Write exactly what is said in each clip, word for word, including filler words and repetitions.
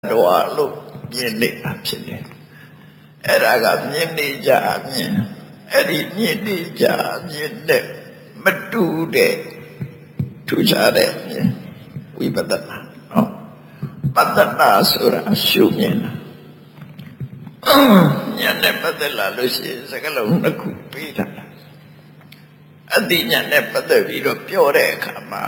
တော်လို့မြင်နေတာဖြစ်တယ်အဲ့ဒါကမြင်နေကြမြင်အဲ့ဒီမြင်နေကြမြင်တဲ့မတူတဲ့ထူးခြားတဲ့မြင်ဝိပဿနာနော်ပတ္တနာဆိုတာရှုမြင်တာဉာဏ်နဲ့ပတ်သက်လာလို့ရှိရင်စကားလုံးနှစ်ခုပေးတာအတိဉာဏ်နဲ့ပတ်သက်ပြီးတော့ပြောတဲ့အခါမှာ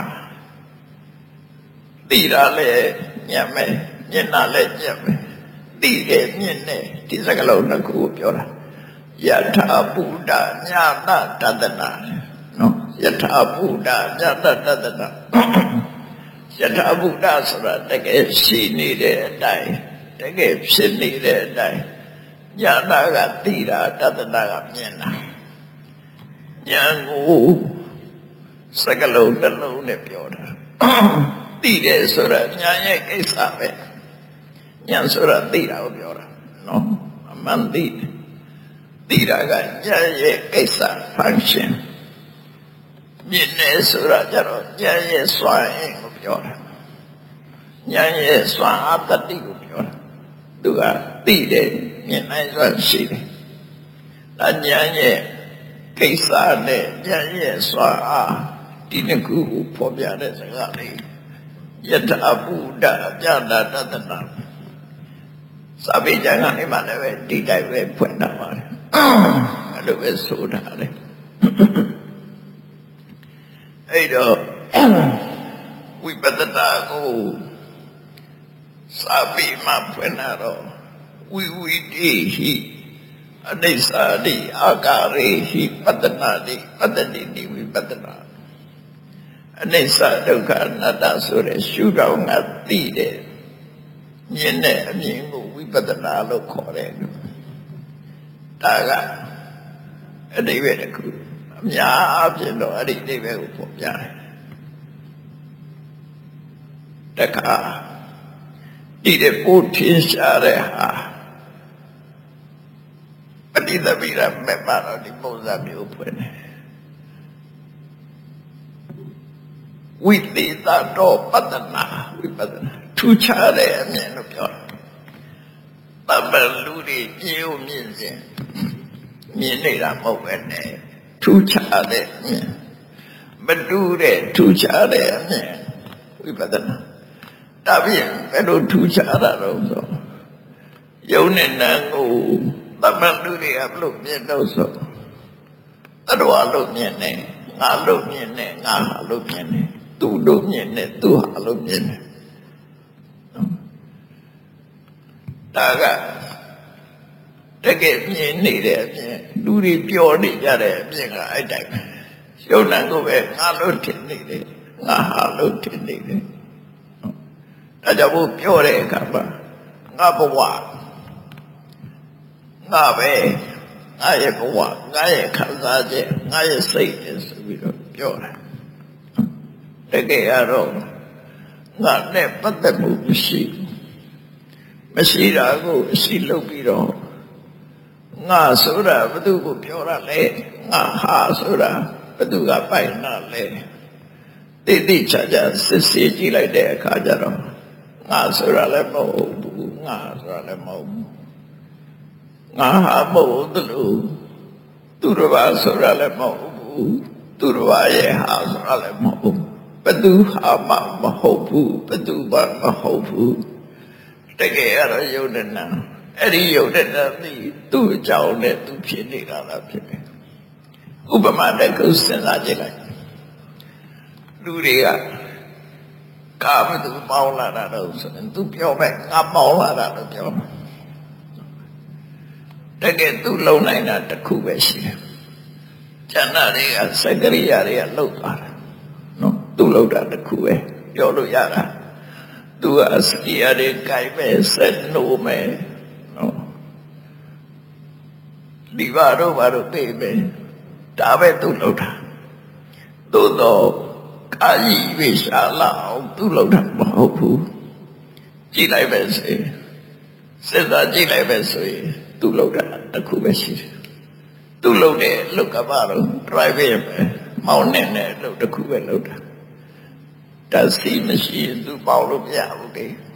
သိတာလဲဉာဏ်မဲ့မြင်တာလဲဉာဏ်မဲ့သိတယ်မြင်တယ်ဒီစကားလုံးနှစ်ခုကိုပြောတာယထာဘုဒ္ဓညာတတတနာနော်ယထာဘုဒ္ဓညာတတတနာယထာဘုဒ္ဓဆိုတာတကယ်ရှိနေတဲ့အတိုင်းတကယ်ဖြစ်နေတဲ့အတိုင်းညာနာကသိတာတတနာကမြင်တာဉာဏ်ကိုစကားလုံးတစ်လုံးနဲ့ပြောတာသိတယ်ဆိုတာဉာဏ်ရဲ့ကိစ္စပဲဉာဏ်ဆိုတာသိတာကိုပြောတာနော်အမှန်သိသိတာကဉာဏ်ရဲ့ကိစ္စ function မြင်တယ်ဆိုတာကြတော့ဉာဏ်ရဲ့စွမ်းအင်ကိုပြောတာဉာဏ်ရဲ့စွမ်းအားတတိကိုပြောတာသူကသိတယ်မြင်နိုင်စွမ်းရှိတယ်ဒါဉာဏ်ရဲ့ကိစ္စနဲ့ဉာဏ်ရဲ့စွမ်းအားဒီနှစ်ခုကိုဖော်ပြတဲ့စကားလေးယထာဘုဒ္ဓပြတတတနာစာပေကျမ်းကနေမှလည်းပဲဒီတိုင်းပဲဖွင့်တာပါလေအဲ့လိုပဲဆိုတာလေအဲ့တော့ဝိပဿနာကိုစာပေမှာဖွင့်တာတော့ဝိဝိတိဟိအနိစ္စတိအာကာရေဟိပတ္တနာတိပတ္တတိနိဝိပဿနာအနိစ္စဒုက္ခအနတ္တဆိုတဲ့ရှုထောင့်ကသိတဲ့မြင်တဲ့အမြင်ကိုဝိပဿနာလို့ခေါ်တယ်ဒါကအတိပ္ပယ်တစ်ခုအများအပြည့်တော့အဲ့ဒီအတိပ္ပယ်ကိုပေါ်ပြတယ်တခါဒီတဲ့ပို့ထင်ရှားတဲ့ဟာပဋိသမိရမဲ့ပါတော့ဒီပုံစံမျိုးဖွင့်တယ်ဝိသေသတော်ပတ္တနာဝိပဿနာထူးခြားတဲ့အမြင်လို့ပြောတာတပ္ပလူတွေမြင်ဦးမြင်စဉ်မြင်နေတာမဟုတ်ပဲနဲ့ထူးခြားတဲ့အမြင်မတူတဲ့ထူးခြားတဲ့အမြင်ဝိပဿနာဒါပြင်ဘယ်လိုထူးခြားတာတော့ဆိုယုံနဲ့နာကိုတပ္ပလူတွေကဘလို့မြင်တော့ဆိုတတော်လို့မြင်နေငါလို့မြင်နေငါဟာလို့မြင်နေသူလို့မြင်နေသူဟာလို့မြင်နေဒါကတကယ်မြင်နေတဲ့အပြင်လူတွေပြောနေကြတဲ့အပြင်ကအဲ့တိုင်းပဲယုံနာကိုပဲငါလို့ထင်နေတယ်ငါဟာလို့ထင်နေတယ်ဒါကြောင့်ဘုပြောတဲ့အခါမှာငါဘဝငါပဲငါရဲ့ဘဝငါရဲ့ခံစားချက်ငါရဲ့စိတ်ဆိုပြီးတော့ပြောတာတကယ်ကတော့ငါနဲ့ပတ်သက်မှုမရှိမရှိတာကိုအရှိလုပ်ပြီးတော့ငါဆိုတာဘယ်သူကိုပြောရလဲငါဟာဆိုတာဘယ်သူကပိုင်နာလဲတိတိကျကျစစ်စစ်ကြည့်လိုက်တဲ့အခါကျတော့ငါဆိုတာလည်းမဟုတ်ဘူးငါဆိုတာလည်းမဟုတ်ဘူးငါဟာမဟုတ်သလိုသူတစ်ပါးဆိုတာလည်းမဟုတ်ဘူးသူတစ်ပါးရဲ့ဟာဆိုတာလည်းမဟုတ်ဘူးဘယ်သူဟာမှမဟုတ်ဘူးဘယ်သူမှမဟုတ်ဘူးတကယ်ကတော့ယုံတဲ့နာအဲ့ဒီယုံတဲ့နာပြီးသူ့အကြောင်းနဲ့သူဖြစ်နေတာလားဖြစ်တယ်ဥပမာတစ်ခုစဉ်းစားကြည့်လိုက်လူတွေကကာမသူပေါင်းလာတာတော့ဆိုရင်သူပြောမဲ့ငါပေါင်းလာတာလို့ပြောမှာတကယ်သူလုံနိုင်တာတစ်ခုပဲရှိတယ်ကျန်တာတွေကစက္ကရိယာတွေကလှုပ်သွားတာနော်သူလှုပ်တာတစ်ခုပဲပြောလို့ရတာသူကအစရိယာတွေကြိုက်မဲ့ဆက်လို့မဲ့နော်ဒီဘာတော့ဘာတော့သိမယ်ဒါပဲသူလှုပ်တာသို့တော့ကာယီဝိရှာလာအောင်သူလှုပ်တာမဟုတ်ဘူးကြည့်လိုက်ပဲစေစဉ်းစားကြည့်လိုက်ပဲဆိုရင်သူလှုပ်တာတစ်ခုပဲရှိတယ်သူလှုပ်တဲ့လှုပ်ကပါတော့ private ပဲမောင်းနေတဲ့လှုပ်တစ်ခုပဲလှုပ်တာတစီမရှိရင်သူပေါလို့မရဘူးလေ